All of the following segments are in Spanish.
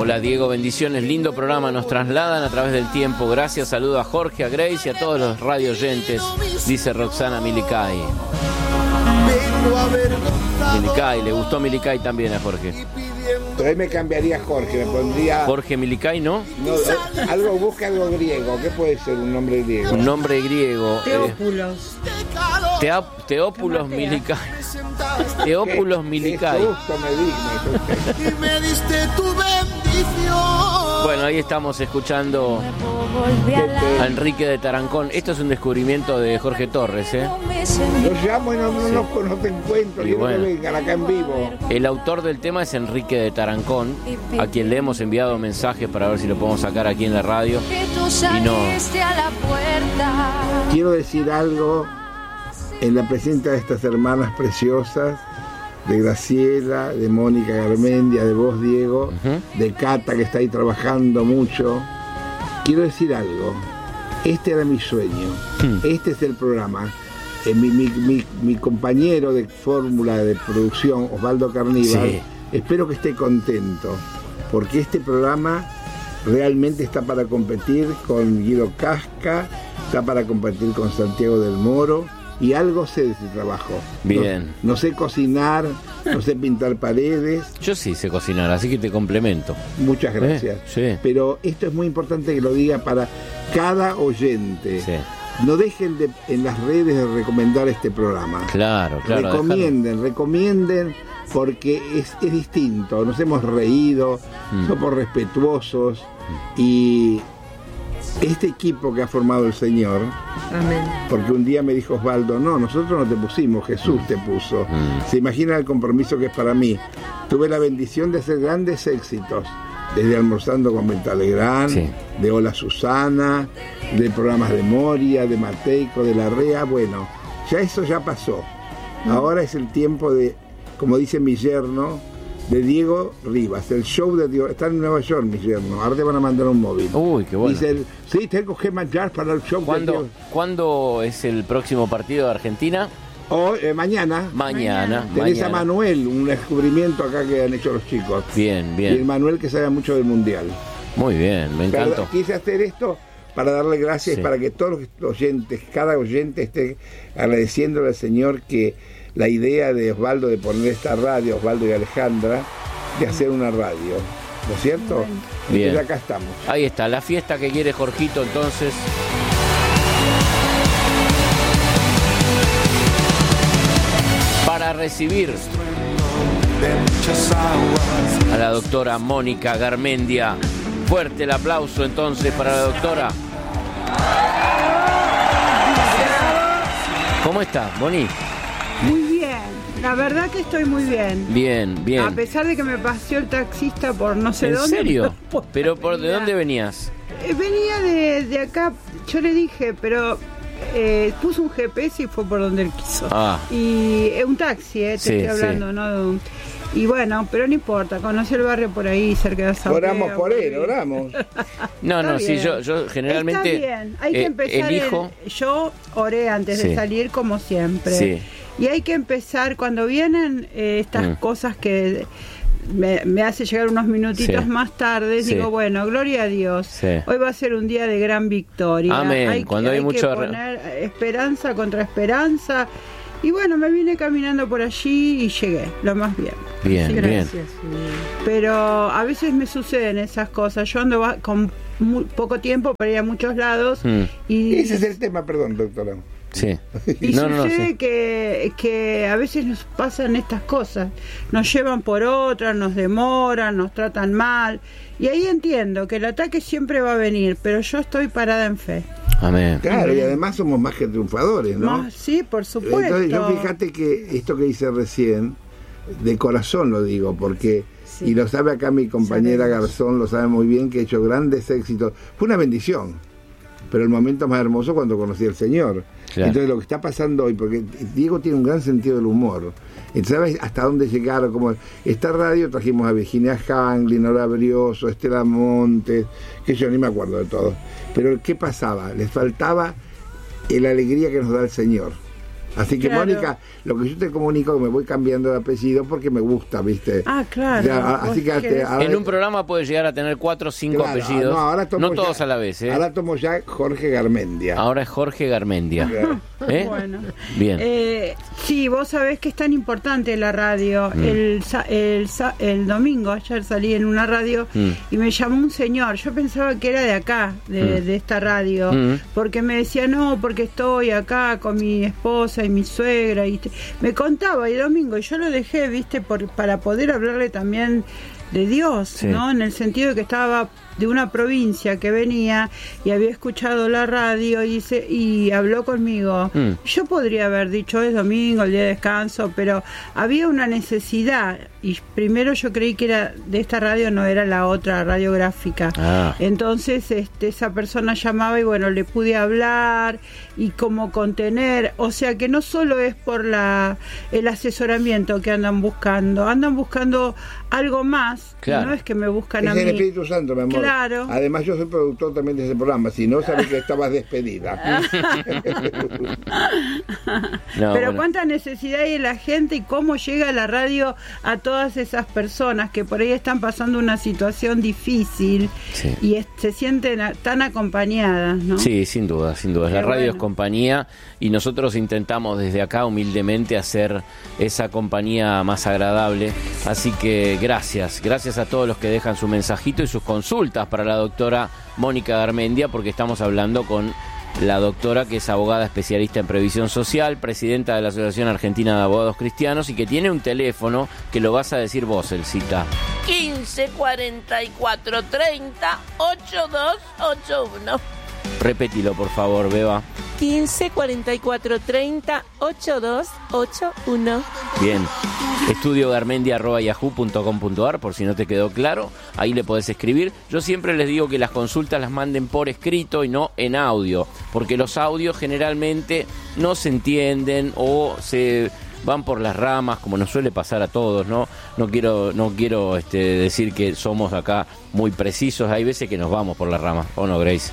Hola Diego, bendiciones, lindo programa, nos trasladan a través del tiempo. Gracias, saludo a Jorge, a Grace y a todos los radio oyentes, dice Roxana Milicay. Milicay, le gustó Milicay también a Jorge. Pero ahí me cambiaría Jorge, me pondría... Jorge Milicay, ¿no? No, busca algo griego. ¿Qué puede ser un nombre griego? Un nombre griego. Teópulos. Teópulos Milicay. Teópulos Milicay. Y me diste tu bendición. Bueno, ahí estamos escuchando a Enrique de Tarancón. Esto es un descubrimiento de Jorge Torres, ¿eh? Lo llamo y no te encuentro. Quiero que vengan acá en vivo. El autor del tema es Enrique de Tarancón, a quien le hemos enviado mensajes para ver si lo podemos sacar aquí en la radio. Y no. Quiero decir algo en la presencia de estas hermanas preciosas, de Graciela, de Mónica Garmendia, de vos, Diego, de Cata, que está ahí trabajando mucho. Quiero decir algo. Este era mi sueño. Este es el programa. Mi compañero de fórmula de producción, Osvaldo Carníbal, espero que esté contento, porque este programa realmente está para competir con Guido Casca, está para competir con Santiago del Moro, y algo sé de ese trabajo. Bien. No sé cocinar, no sé pintar paredes. Yo sí sé cocinar, así que te complemento. Muchas gracias. Sí. Pero esto es muy importante que lo diga para cada oyente. Sí. No dejen en las redes de recomendar este programa. Claro. Recomienden, porque es distinto. Nos hemos reído, somos respetuosos, y este equipo que ha formado el Señor, amén. Porque un día me dijo Osvaldo, no, nosotros no te pusimos, Jesús te puso. Se imagina el compromiso que es para mí. Tuve la bendición de hacer grandes éxitos, desde Almorzando con Bentalegrán, de Hola Susana, de programas de Moria, de Mateico, de Larrea. Bueno, ya eso ya pasó. Ahora es el tiempo de, como dice mi yerno, de Diego Rivas, el show de Diego. Está en Nueva York, mi yerno. Ahora te van a mandar un móvil. Uy, qué bueno. Dice, sí, tengo que mandar para el show de Diego. ¿Cuándo es el próximo partido de Argentina? Mañana. Tenés a Manuel, un descubrimiento acá que han hecho los chicos. Bien. Y el Manuel que sabe mucho del Mundial. Muy bien, me encantó. Quise hacer esto para darle gracias, para que todos los oyentes, cada oyente esté agradeciéndole al Señor que la idea de Osvaldo de poner esta radio, Osvaldo y Alejandra, de hacer una radio. ¿No es cierto? Bien. Entonces acá estamos. Ahí está, la fiesta que quiere Jorgito, entonces. Para recibir a la doctora Mónica Garmendia. Fuerte el aplauso entonces para la doctora. ¿Cómo está, Boni? Muy bien, la verdad que estoy muy bien. Bien. A pesar de que me paseó el taxista por no sé dónde. ¿En serio? ¿Pero de dónde venías? Venía de acá, yo le dije, pero puso un GPS y fue por donde él quiso. Y es un taxi, te estoy hablando, ¿no? Y bueno, pero no importa, conocí el barrio por ahí, cerca de Asamblea. Oramos por él, oramos. No, sí, yo generalmente está bien, hay que empezar elijo. Yo oré antes de salir como siempre. Sí. Y hay que empezar cuando vienen estas cosas que me hace llegar unos minutitos más tarde. Digo, bueno, gloria a Dios. Hoy va a ser un día de gran victoria. Amén. Hay que poner esperanza contra esperanza. Y bueno, me vine caminando por allí y llegué, lo más bien. Bien, gracias. bien. Pero a veces me suceden esas cosas. Yo ando con muy poco tiempo para ir a muchos lados. Y ese es el tema, perdón, doctora. Sí. Y sucede que a veces nos pasan estas cosas. Nos llevan por otras, nos demoran, nos tratan mal. Y ahí entiendo que el ataque siempre va a venir, pero yo estoy parada en fe. Amén. Claro, y además somos más que triunfadores, ¿no? Sí, por supuesto. Entonces yo fíjate que esto que hice recién, de corazón lo digo, porque, y lo sabe acá mi compañera Garzón, lo sabe muy bien, que he hecho grandes éxitos. Fue una bendición, pero el momento más hermoso cuando conocí al Señor. Claro. Entonces lo que está pasando hoy, porque Diego tiene un gran sentido del humor, ¿sabes hasta dónde llegaron? Como esta radio trajimos a Virginia Hanglin, Nora Brioso, Estela Montes, que yo ni me acuerdo de todos, pero ¿qué pasaba? Les faltaba la alegría que nos da el Señor, Así que, claro. Mónica, lo que yo te comunico, me voy cambiando de apellido porque me gusta, ¿viste? Claro. Ya, así que en un programa puedes llegar a tener 4 o 5 apellidos. No todos a la vez, Ahora tomo ya Jorge Garmendia. Ahora es Jorge Garmendia. Bueno. Bien. Sí, vos sabés que es tan importante la radio. El domingo, ayer salí en una radio y me llamó un señor. Yo pensaba que era de acá, de esta radio, porque me decía, no, porque estoy acá con mi esposa y mi suegra, y me contaba el domingo, y yo lo dejé, viste, para poder hablarle también de Dios, sí. ¿No? En el sentido de que estaba de una provincia que venía y había escuchado la radio y habló conmigo. Yo podría haber dicho, es domingo, el día de descanso, pero había una necesidad, y primero yo creí que era de esta radio, no era la otra radiográfica. Entonces esa persona llamaba y bueno, le pude hablar y como contener, o sea que no solo es por el asesoramiento que andan buscando algo más, claro. No es que me buscan a mí. Es el Espíritu Santo, mi amor. Claro. Además yo soy productor también de ese programa, si no sabes que estabas despedida. Pero cuánta necesidad hay de la gente y cómo llega la radio a todas esas personas que por ahí están pasando una situación difícil, sí. Y se sienten tan acompañadas, ¿no? Sí, sin duda. La radio es compañía y nosotros intentamos desde acá humildemente hacer esa compañía más agradable, así que gracias a todos los que dejan su mensajito y sus consultas para la doctora Mónica Garmendia, porque estamos hablando con la doctora que es abogada especialista en previsión social, presidenta de la Asociación Argentina de Abogados Cristianos y que tiene un teléfono que lo vas a decir vos, Elcita. 15 44 30 8281. Repetilo, por favor, Beba. 15 44 30 8281. Bien. estudiogarmendia@yahoo.com.ar, por si no te quedó claro, ahí le podés escribir. Yo siempre les digo que las consultas las manden por escrito y no en audio, porque los audios generalmente no se entienden o se van por las ramas, como nos suele pasar a todos, ¿no? No quiero decir que somos acá muy precisos, hay veces que nos vamos por las ramas, ¿o no, Grace?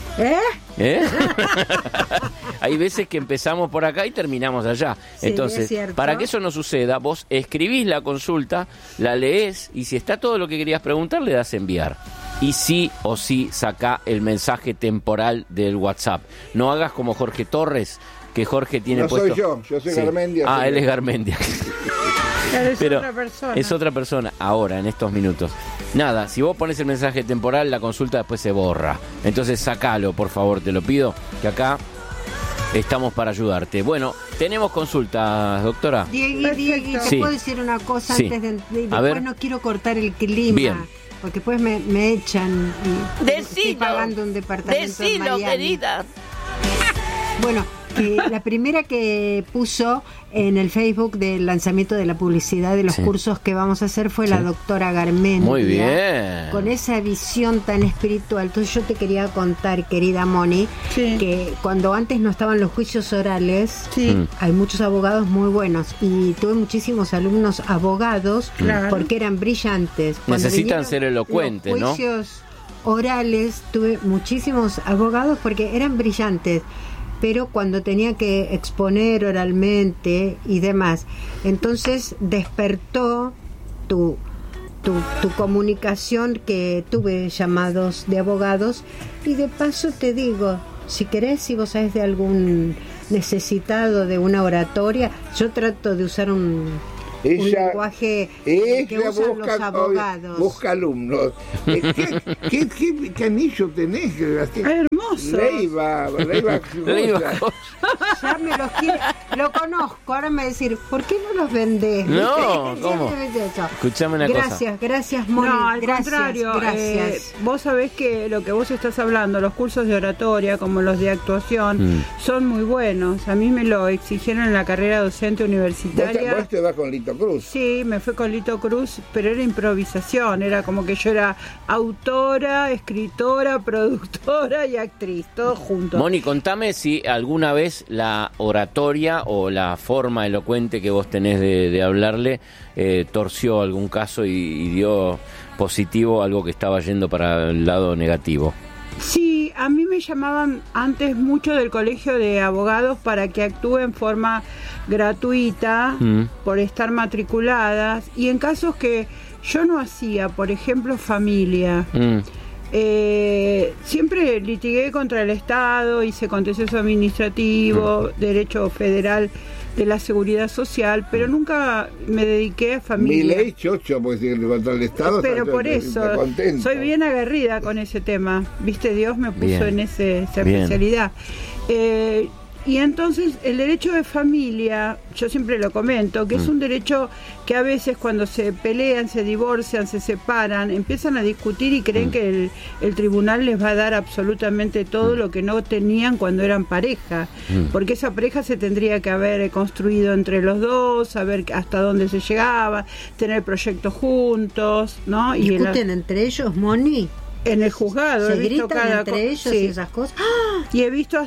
Hay veces que empezamos por acá y terminamos allá. Sí, entonces, para que eso no suceda, vos escribís la consulta, la leés y si está todo lo que querías preguntar, le das enviar. Y sí o sí sacá el mensaje temporal del WhatsApp. No hagas como Jorge Torres, que Jorge tiene puesto... No soy yo soy Garmendia. Él es Garmendia. Pero es otra persona ahora, en estos minutos. Nada, si vos pones el mensaje temporal, la consulta después se borra. Entonces sacalo, por favor, te lo pido, que acá estamos para ayudarte. Bueno, tenemos consultas, doctora. Diego, ¿te puedo decir una cosa antes de después no quiero cortar el clima? Bien. Porque después me echan y estoy pagando un departamento en Miami. Querida. Bueno, la primera que puso en el Facebook del lanzamiento de la publicidad de los cursos que vamos a hacer fue la doctora Garmendia. Muy bien. Con esa visión tan espiritual. Entonces yo te quería contar, querida Moni, que cuando antes no estaban los juicios orales, hay muchos abogados muy buenos y tuve muchísimos alumnos abogados porque eran brillantes. Necesitan ser elocuentes, ¿no? Los juicios orales tuve muchísimos abogados porque eran brillantes, pero cuando tenía que exponer oralmente y demás, entonces despertó tu comunicación, que tuve llamados de abogados. Y de paso te digo, si querés, si vos sabés de algún necesitado de una oratoria, yo trato de usar un lenguaje que usan los abogados. Busca alumnos. ¿Qué anillo tenés? Hermoso. Leiva. Ya me los quiere, lo conozco. Ahora me decir, ¿por qué no los vendés? No, ¿cómo? Escuchame una cosa. Gracias, Moni. No, al gracias, contrario. Gracias. Vos sabés que lo que vos estás hablando, los cursos de oratoria como los de actuación, son muy buenos. A mí me lo exigieron en la carrera docente universitaria. ¿Vos te vas con Lito Cruz? Sí, me fui con Lito Cruz, pero era improvisación. Era como que yo era autora, escritora, productora y actriz, todo junto. Moni, contame si alguna vez la oratoria o la forma elocuente que vos tenés de hablarle torció algún caso y dio positivo algo que estaba yendo para el lado negativo. Sí, a mí me llamaban antes mucho del colegio de abogados para que actúe en forma gratuita por estar matriculadas, y en casos que yo no hacía, por ejemplo, familia. Siempre litigué contra el Estado, hice contencioso administrativo, derecho federal de la seguridad social, pero nunca me dediqué a familia. Mi ley chocho, porque contra el Estado. Pero por eso, soy bien aguerrida con ese tema. Viste, Dios me puso en esa especialidad. Y entonces el derecho de familia, yo siempre lo comento, que es un derecho que a veces cuando se pelean, se divorcian, se separan, empiezan a discutir y creen que el tribunal les va a dar absolutamente todo lo que no tenían cuando eran pareja, porque esa pareja se tendría que haber construido entre los dos, saber hasta dónde se llegaba, tener proyectos juntos, ¿no? ¿Discuten entre ellos, Moni? En el juzgado se gritan entre ellos y esas cosas. Y he visto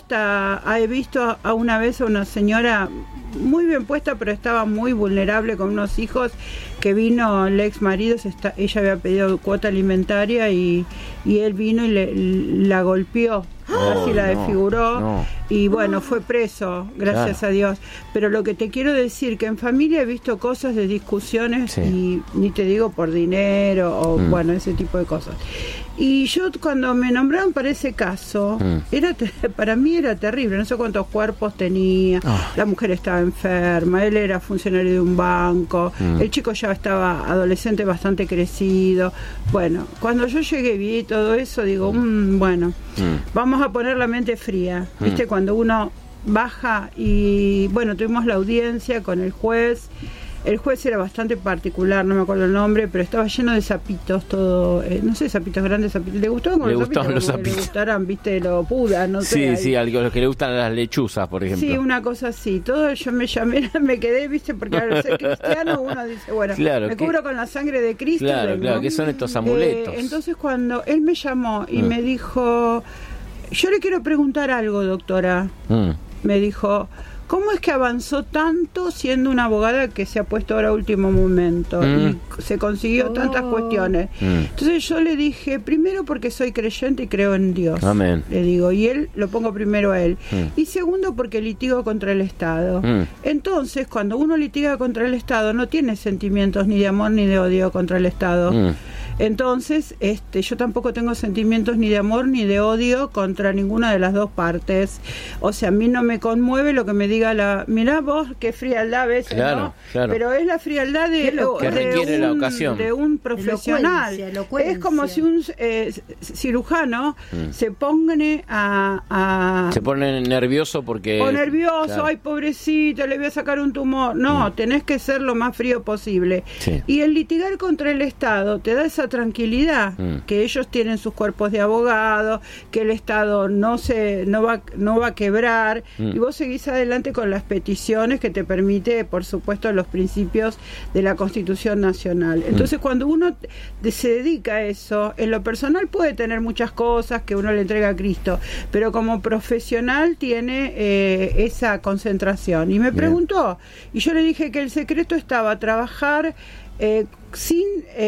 a una vez a una señora muy bien puesta, pero estaba muy vulnerable con unos hijos, que vino el ex marido, ella había pedido cuota alimentaria y él vino y la golpeó, casi la desfiguró, y bueno, fue preso, gracias a Dios. Pero lo que te quiero decir, que en familia he visto cosas de discusiones, y ni te digo por dinero o bueno, ese tipo de cosas. Y yo cuando me nombraron para ese caso, para mí era terrible, no sé cuántos cuerpos tenía, la mujer estaba enferma, él era funcionario de un banco, el chico ya estaba adolescente bastante crecido. Bueno, cuando yo llegué y vi todo eso, digo, bueno, vamos a poner la mente fría, ¿viste? Cuando uno baja y, bueno, tuvimos la audiencia con el juez. El juez era bastante particular, no me acuerdo el nombre, pero estaba lleno de sapitos, todo, no sé, sapitos grandes, sapitos. ¿Le gustaban los sapitos? Le gustarán, viste, lo puda, no sé. Sí, algo los que le gustan las lechuzas, por ejemplo. Sí, una cosa así. Todo yo me quedé, viste, porque al ser cristiano uno dice, bueno, me cubro con la sangre de Cristo. Claro, ¿qué son estos amuletos? Entonces cuando él me llamó y me dijo, yo le quiero preguntar algo, doctora. Me dijo, ¿cómo es que avanzó tanto siendo una abogada que se ha puesto ahora a último momento y se consiguió tantas cuestiones? Entonces yo le dije, primero porque soy creyente y creo en Dios. Amén. Le digo, y él lo pongo primero a él. Y segundo porque litigo contra el Estado. Entonces, cuando uno litiga contra el Estado, no tiene sentimientos ni de amor ni de odio contra el Estado. Entonces, yo tampoco tengo sentimientos ni de amor ni de odio contra ninguna de las dos partes. O sea, a mí no me conmueve lo que me diga mirá vos qué frialdad a veces, ¿no? Claro. Pero es la frialdad de un profesional. Elocuencia. Es como si un cirujano se pone se pone nervioso porque... O nervioso, ay pobrecito, le voy a sacar un tumor. No, tenés que ser lo más frío posible. Sí. Y el litigar contra el Estado te da esa tranquilidad, que ellos tienen sus cuerpos de abogados, que el Estado no va a quebrar, y vos seguís adelante con las peticiones que te permite, por supuesto, los principios de la Constitución Nacional. Entonces, cuando uno se dedica a eso, en lo personal puede tener muchas cosas que uno le entrega a Cristo, pero como profesional tiene esa concentración. Y me preguntó, y yo le dije que el secreto estaba a trabajar sin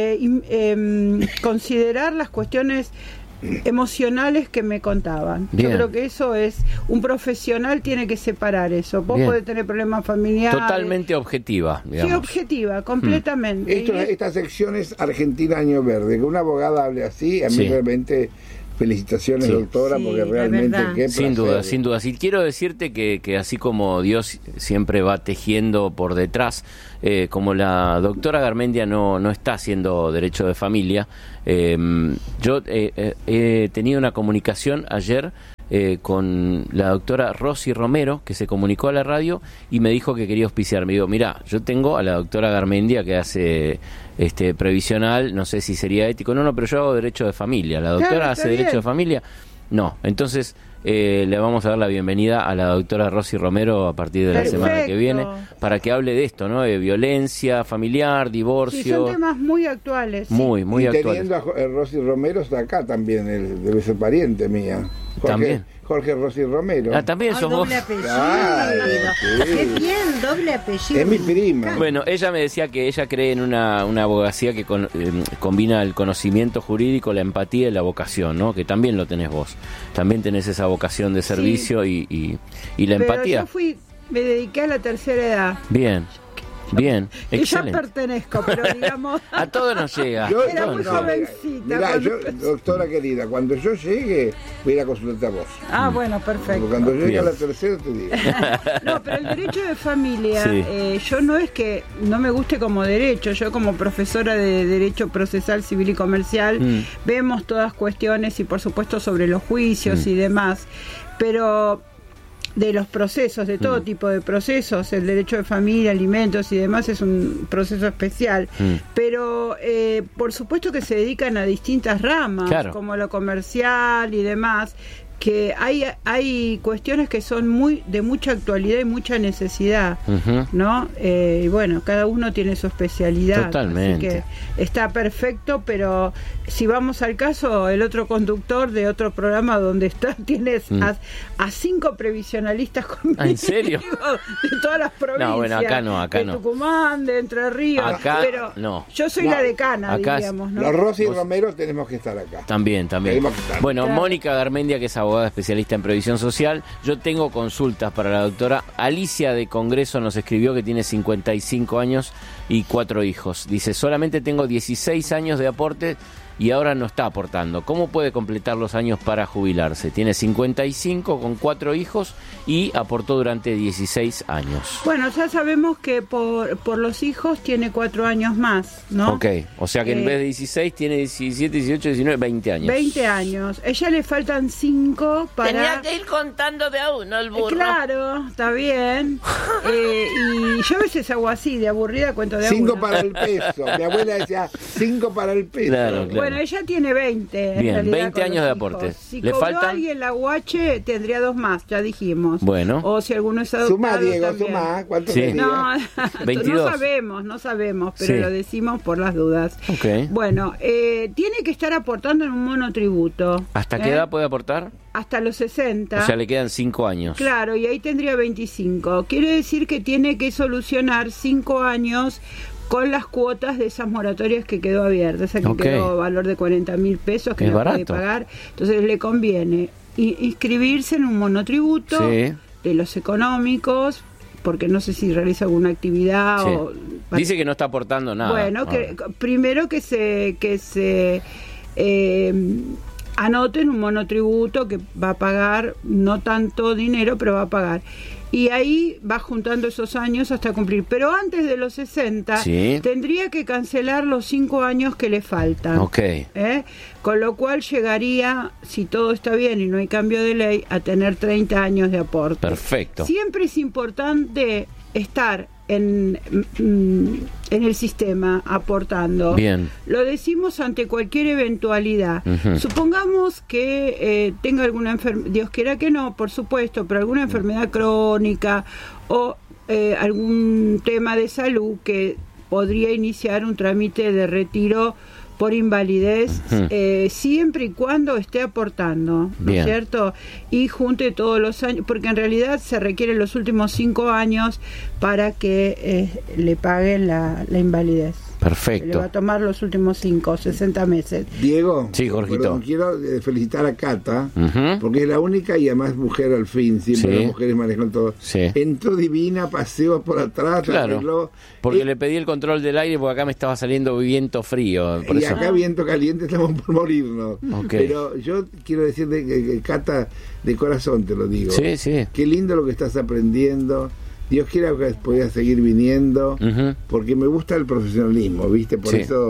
considerar las cuestiones emocionales que me contaban. Bien. Yo creo que eso es, un profesional tiene que separar eso. Vos podés tener problemas familiares. Totalmente objetiva, digamos. Sí, objetiva, completamente. Esta sección es Argentina Año Verde. Que una abogada hable así, a mí realmente... Felicitaciones, doctora, porque realmente qué placer. Sin duda. Y quiero decirte que así como Dios siempre va tejiendo por detrás, como la doctora Garmendia no está haciendo derecho de familia, yo he tenido una comunicación ayer con la doctora Rosy Romero, que se comunicó a la radio y me dijo que quería auspiciar. Me digo, mirá, yo tengo a la doctora Garmendia que hace previsional, no sé si sería ético, no, pero yo hago derecho de familia. La doctora hace derecho de familia, no. Entonces le vamos a dar la bienvenida a la doctora Rosy Romero a partir de la semana que viene, para que hable de esto, ¿no? De violencia familiar, divorcio. Sí, son temas muy actuales. Muy actuales. Teniendo a Rosy Romero está acá también, debe ser pariente mía. También. Jorge Rosy Romero. También sos vos. Doble apellido. Sí. Qué bien, doble apellido. Es mi prima. Bueno, ella me decía que ella cree en una abogacía que combina el conocimiento jurídico, la empatía y la vocación, ¿no? Que también lo tenés vos. También tenés esa vocación de servicio y la empatía. Yo me dediqué a la tercera edad. Bien, Yo excelente. ya pertenezco, pero digamos... A todos nos llega. Era muy jovencita. Mirá, doctora querida, cuando yo llegue, voy a ir a consultarte a vos. Bueno, perfecto. Cuando llegue a la tercera te digo. No, pero el derecho de familia, Sí. yo no es que no me guste como derecho, yo como profesora de Derecho Procesal Civil y Comercial, vemos todas cuestiones y por supuesto sobre los juicios y demás, pero... de los procesos, de todo tipo de procesos, el derecho de familia, alimentos y demás es un proceso especial, pero por supuesto que se dedican a distintas ramas, claro, como lo comercial y demás, que hay cuestiones que son de mucha actualidad y mucha necesidad, ¿no? Y bueno, cada uno tiene su especialidad. Totalmente. Así que está perfecto, pero si vamos al caso, el otro conductor de otro programa donde está, tienes a 5 previsionalistas conmigo. ¿En serio? De todas las provincias. No, bueno, acá no. De Tucumán, de Entre Ríos. Acá pero no. Yo soy la decana, acá diríamos, ¿no? Los Rosy Romero tenemos que estar acá. También. Tenemos que estar. Bueno, Claro. Mónica Garmendia, que es abogada especialista en previsión social. Yo tengo consultas para la doctora. Alicia de Congreso nos escribió que tiene 55 años y 4 hijos. Dice, solamente tengo 16 años de aporte y ahora no está aportando. ¿Cómo puede completar los años para jubilarse? Tiene 55 con 4 hijos y aportó durante 16 años. Bueno, ya sabemos que por los hijos tiene 4 años más, ¿no? Ok, o sea que en vez de 16 tiene 17, 18, 19, 20 años. 20 años. Ella le faltan 5 para... Tenía que ir contando de a uno el burro. Claro, está bien. Y yo a veces hago así, de aburrida cuento de a 5 uno. para el peso. Mi abuela decía 5 para el peso. Claro. Bueno, ella tiene 20. Bien, en realidad, 20 con años los de hijos. aporte. Si ¿Le cobró faltan? alguien la UH, tendría 2 más, ya dijimos. Bueno. O si alguno es adoptado Sumá, Diego, también. sumá. ¿Cuánto Sí. sería? No, 22. no sabemos, pero Sí. lo decimos por las dudas. Ok. Bueno, tiene que estar aportando en un monotributo. ¿Hasta qué edad puede aportar? Hasta los 60. O sea, le quedan 5 años. Claro, y ahí tendría 25. Quiere decir que tiene que solucionar 5 años con las cuotas de esas moratorias que quedó abierta, esa que Ok. quedó valor de 40.000 pesos que Es no puede barato. pagar. Entonces le conviene inscribirse en un monotributo Sí. de los económicos, porque no sé si realiza alguna actividad Sí. o... Dice que no está aportando nada. Bueno, que Ahora. primero que se anote en un monotributo que va a pagar no tanto dinero, pero va a pagar. Y ahí va juntando esos años hasta cumplir. Pero antes de los 60 Sí. tendría que cancelar los 5 años que le faltan. Ok. Con lo cual llegaría, si todo está bien y no hay cambio de ley, a tener 30 años de aporte. Perfecto. Siempre es importante estar en el sistema aportando. Bien. Lo decimos ante cualquier eventualidad. Ujú. Supongamos que tenga alguna enfermedad, Dios quiera que no, por supuesto, pero alguna enfermedad crónica o algún tema de salud que podría iniciar un trámite de retiro por invalidez, siempre y cuando esté aportando, ¿no es Bien. cierto? Y junte todos los años, porque en realidad se requieren los últimos 5 años para que le paguen la invalidez. Le va Perfecto. a tomar los últimos 5, 60 meses. Diego, Sí, Jorgito. perdón, quiero felicitar a Cata, Ujú. porque es la única y además mujer al fin, siempre Sí. las mujeres manejan todo. Sí. Entró divina, paseó por atrás, Claro. arregló, Porque le pedí el control del aire porque acá me estaba saliendo viento frío. Por y eso. acá viento caliente, estamos por morirnos. Ok. Pero yo quiero decirte que Cata, de corazón te lo digo. Sí, sí. Qué lindo lo que estás aprendiendo. Dios quiera que puedas seguir viniendo, Ujú. porque me gusta el profesionalismo, ¿viste? Por Sí. eso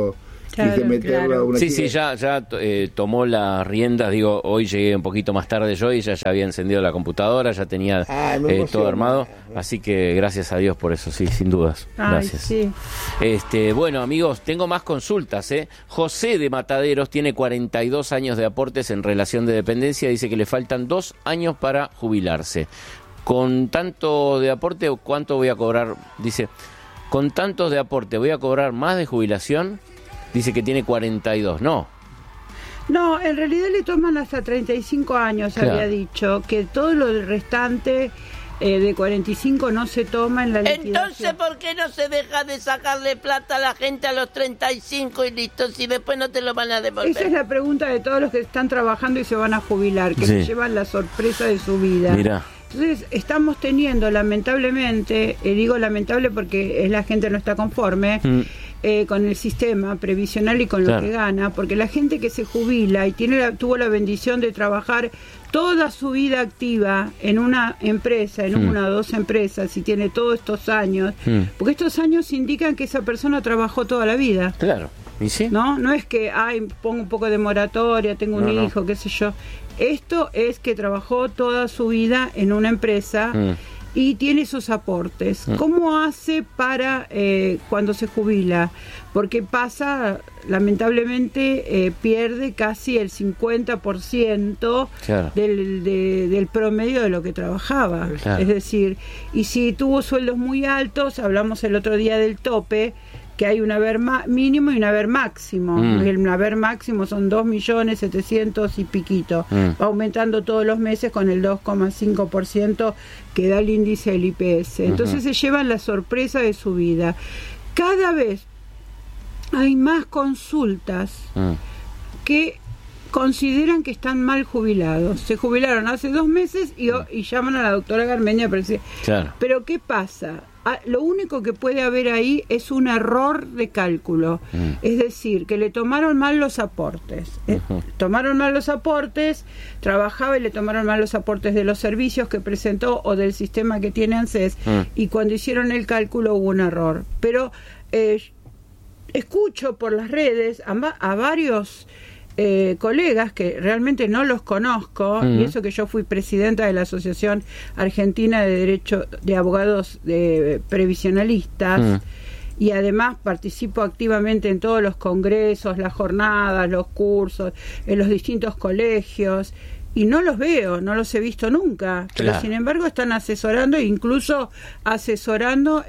Quise meterlo a una Sí, chica. ya tomó las riendas. Digo, hoy llegué un poquito más tarde yo y ella ya había encendido la computadora, ya tenía todo armado. Así que gracias a Dios por eso, sí, sin dudas. Gracias. Sí. Bueno, amigos, tengo más consultas. José de Mataderos tiene 42 años de aportes en relación de dependencia. Dice que le faltan 2 años para jubilarse. Con tanto de aporte, ¿cuánto voy a cobrar? Dice, con tantos de aporte, ¿voy a cobrar más de jubilación? Dice que tiene 42, ¿no? No, en realidad le toman hasta 35 años, claro. Había dicho, que todo lo restante de 45 no se toma en la liquidación. Entonces, ¿por qué no se deja de sacarle plata a la gente a los 35 y listo, si después no te lo van a devolver? Esa es la pregunta de todos los que están trabajando y se van a jubilar, que se llevan la sorpresa de su vida. Mirá. Entonces, estamos teniendo, lamentablemente, digo lamentable porque la gente no está conforme, con el sistema previsional y con lo que gana, porque la gente que se jubila y tuvo la bendición de trabajar toda su vida activa en una empresa, en una o dos empresas, y tiene todos estos años, porque estos años indican que esa persona trabajó toda la vida. Claro. ¿Y sí? No es que, pongo un poco de moratoria, tengo un hijo, qué sé yo. Esto es que trabajó toda su vida en una empresa y tiene sus aportes. ¿Cómo hace para cuando se jubila? Porque pasa, lamentablemente, pierde casi el 50% del promedio de lo que trabajaba. Claro. Es decir, y si tuvo sueldos muy altos, hablamos el otro día del tope, que hay un haber mínimo y un haber máximo. El haber máximo son 2.700.000 y piquito. Va aumentando todos los meses con el 2,5% que da el índice del IPS. Entonces se llevan la sorpresa de su vida. Cada vez hay más consultas que consideran que están mal jubilados. Se jubilaron hace 2 meses y llaman a la doctora Garmendia para decir, pero ¿qué pasa? Lo único que puede haber ahí es un error de cálculo, es decir, que le tomaron mal los aportes, tomaron mal los aportes, trabajaba y le tomaron mal los aportes de los servicios que presentó o del sistema que tiene ANSES, y cuando hicieron el cálculo hubo un error. Pero escucho por las redes a varios colegas que realmente no los conozco, y eso que yo fui presidenta de la Asociación Argentina de Derecho de Abogados Previsionalistas, y además participo activamente en todos los congresos, las jornadas, los cursos, en los distintos colegios, y no los veo, no los he visto nunca, pero sin embargo están asesorando, incluso asesorando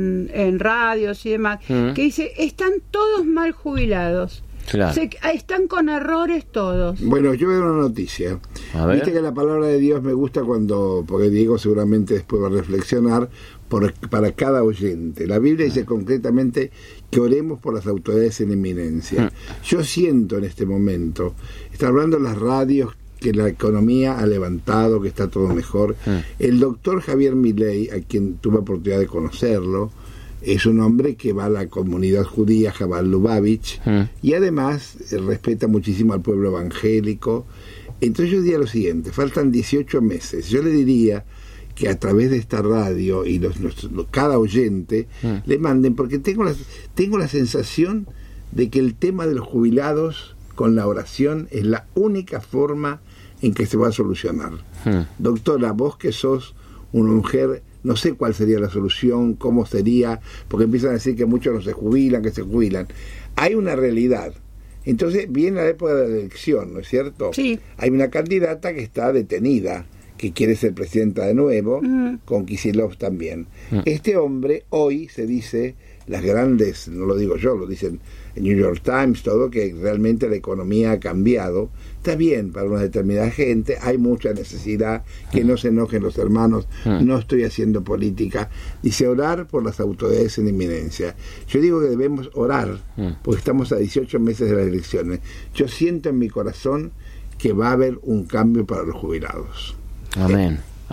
en radios y demás, que dice, están todos mal jubilados. Claro. Están con errores todos. Bueno, yo veo una noticia. Viste que la palabra de Dios me gusta porque Diego seguramente después va a reflexionar para cada oyente. La Biblia dice concretamente que oremos por las autoridades en eminencia. Yo siento en este momento, están hablando las radios, que la economía ha levantado, que está todo mejor. El doctor Javier Milei, a quien tuve oportunidad de conocerlo, es un hombre que va a la comunidad judía, Jabal Lubavitch, y además respeta muchísimo al pueblo evangélico. Entonces yo diría lo siguiente, faltan 18 meses. Yo le diría que a través de esta radio y cada oyente le manden, porque tengo la sensación de que el tema de los jubilados con la oración es la única forma en que se va a solucionar. Doctora, vos que sos una mujer, no sé cuál sería la solución, cómo sería, porque empiezan a decir que muchos no se jubilan, que se jubilan. Hay una realidad. Entonces viene la época de la elección, ¿no es cierto? Sí. Hay una candidata que está detenida, que quiere ser presidenta de nuevo, con Kicillof también. Este hombre hoy se dice, las grandes, no lo digo yo, lo dicen el New York Times, todo, que realmente la economía ha cambiado. Está bien para una determinada gente, hay mucha necesidad, que no se enojen los hermanos, no estoy haciendo política. Dice orar por las autoridades en eminencia. Yo digo que debemos orar, porque estamos a 18 meses de las elecciones. Yo siento en mi corazón que va a haber un cambio para los jubilados. Amén.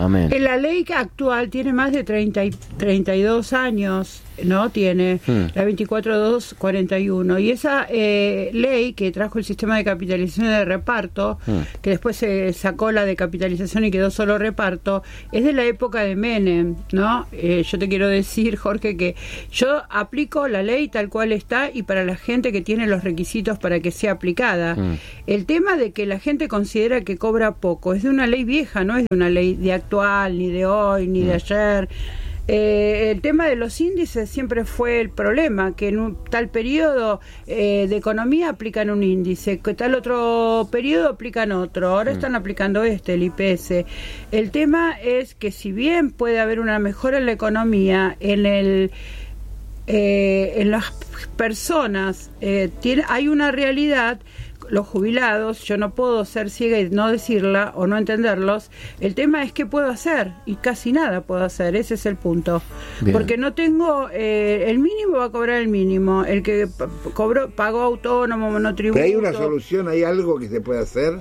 Amén. La ley actual tiene más de 32 años, ¿no? Tiene la 24.241. Y esa ley que trajo el sistema de capitalización y de reparto, que después se sacó la de capitalización y quedó solo reparto, es de la época de Menem, ¿no? Yo te quiero decir, Jorge, que yo aplico la ley tal cual está y para la gente que tiene los requisitos para que sea aplicada. El tema de que la gente considera que cobra poco es de una ley vieja, no es de una ley de actual, ni de hoy, ni de ayer. El tema de los índices siempre fue el problema, que en un tal periodo de economía aplican un índice, que tal otro periodo aplican otro, ahora están aplicando el IPS. El tema es que si bien puede haber una mejora en la economía, en las personas hay una realidad. Los jubilados, yo no puedo ser ciega y no decirla o no entenderlos. El tema es qué puedo hacer, y casi nada puedo hacer, ese es el punto. Bien. Porque no tengo, el mínimo va a cobrar el mínimo, el que pagó autónomo, monotributo. ¿Pero hay una solución, hay algo que se puede hacer?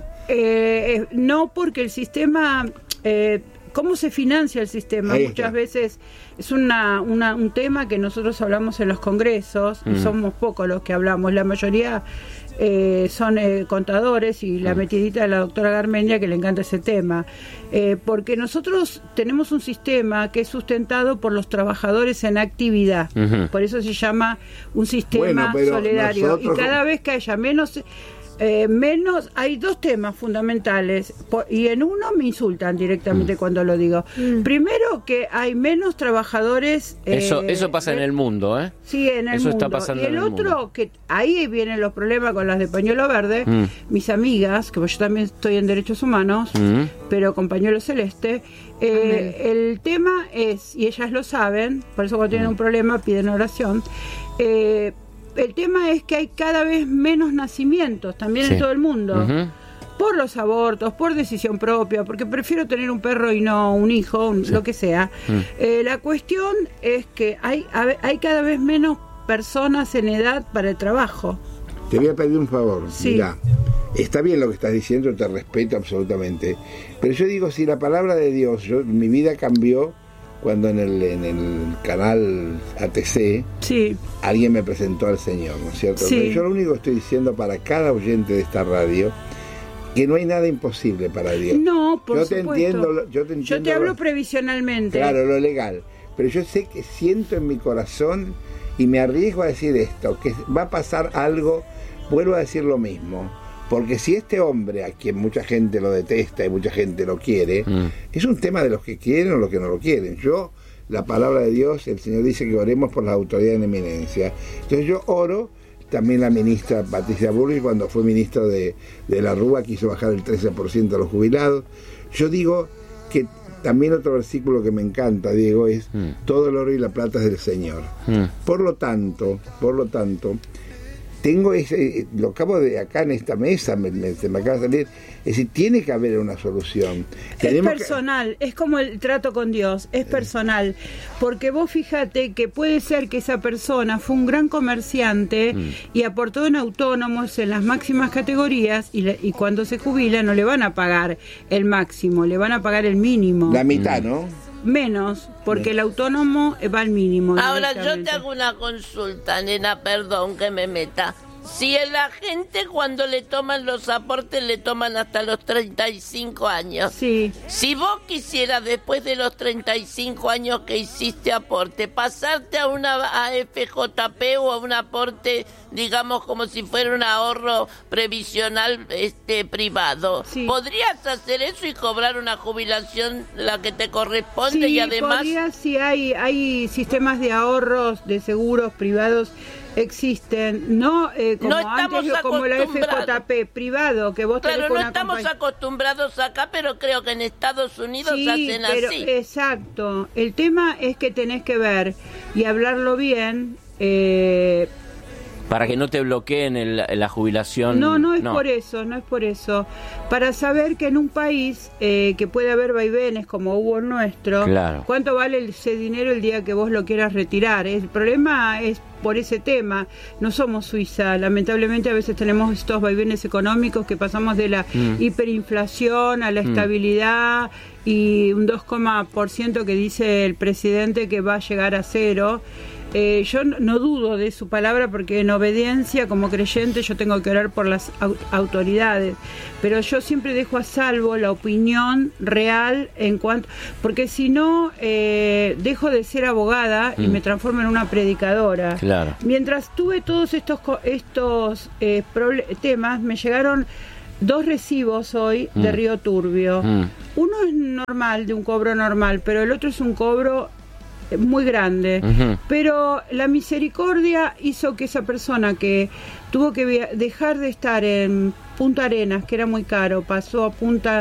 No, porque el sistema... ¿Cómo se financia el sistema? Muchas veces es un tema que nosotros hablamos en los congresos, y somos pocos los que hablamos, la mayoría son contadores, y la metidita de la doctora Garmendia, que le encanta ese tema, porque nosotros tenemos un sistema que es sustentado por los trabajadores en actividad, por eso se llama un sistema solidario, y cada vez que haya menos, hay dos temas fundamentales, y en uno me insultan directamente cuando lo digo. Primero, que hay menos trabajadores. Eso pasa en el mundo, ¿eh? Sí, en el eso mundo. Está pasando. Y el otro, mundo. Que ahí vienen los problemas con las de pañuelo verde, mis amigas, que yo también estoy en derechos humanos, pero con pañuelo celeste. El tema es, y ellas lo saben, por eso cuando tienen un problema piden oración. El tema es que hay cada vez menos nacimientos también en todo el mundo, por los abortos, por decisión propia, porque prefiero tener un perro y no un hijo, lo que sea. La cuestión es que hay cada vez menos personas en edad para el trabajo. Te voy a pedir un favor. Mirá, está bien lo que estás diciendo, te respeto absolutamente, pero yo digo, si la palabra de Dios, mi vida cambió cuando en el canal ATC alguien me presentó al Señor, ¿no es cierto? Pero yo lo único que estoy diciendo para cada oyente de esta radio, que no hay nada imposible para Dios. No, por supuesto. Yo te entiendo. Yo te hablo previsionalmente. Claro, lo legal. Pero yo sé que siento en mi corazón, y me arriesgo a decir esto, que va a pasar algo, vuelvo a decir lo mismo. Porque si este hombre, a quien mucha gente lo detesta y mucha gente lo quiere, es un tema de los que quieren o los que no lo quieren. Yo, la palabra de Dios, el Señor dice que oremos por las autoridades en eminencia. Entonces yo oro, también la ministra Patricia Bullrich, cuando fue ministra de la Rúa, quiso bajar el 13% de los jubilados. Yo digo que también otro versículo que me encanta, Diego, es todo el oro y la plata es del Señor. Por lo tanto, tengo lo acabo de acá en esta mesa, se me acaba de salir, es decir, tiene que haber una solución. Es personal, es como el trato con Dios, es personal, porque vos fíjate que puede ser que esa persona fue un gran comerciante y aportó en autónomos en las máximas categorías, y cuando se jubila no le van a pagar el máximo, le van a pagar el mínimo. La mitad, ¿no? Menos, porque el autónomo va al mínimo. Ahora yo te hago una consulta, nena, perdón que me meta. Si la gente cuando le toman los aportes le toman hasta los 35 años. Sí. Si vos quisieras después de los 35 años que hiciste aporte, pasarte a una AFJP o a un aporte, digamos como si fuera un ahorro previsional privado, ¿podrías hacer eso y cobrar una jubilación la que te corresponde? Y además hay sistemas de ahorros, de seguros privados. Existen, no como antes, como la FJP privado, que vos tenés no estamos acostumbrados acá, pero creo que en Estados Unidos hacen así. Exacto. El tema es que tenés que ver y hablarlo bien. Para que no te bloqueen la jubilación. No es por eso. Para saber que en un país que puede haber vaivenes como hubo el nuestro, claro. ¿Cuánto vale ese dinero el día que vos lo quieras retirar? El problema es por ese tema. No somos Suiza, lamentablemente a veces tenemos estos vaivenes económicos que pasamos de la hiperinflación a la estabilidad y un 2% que dice el presidente que va a llegar a 0. Yo no dudo de su palabra porque en obediencia como creyente yo tengo que orar por las autoridades, pero yo siempre dejo a salvo la opinión real en cuanto, porque si no dejo de ser abogada y me transformo en una predicadora. Claro. Mientras tuve todos estos temas, me llegaron 2 recibos hoy de Río Turbio. Uno es normal, de un cobro normal, pero el otro es un cobro muy grande, pero la misericordia hizo que esa persona que tuvo que dejar de estar en Punta Arenas, que era muy caro, pasó a Punta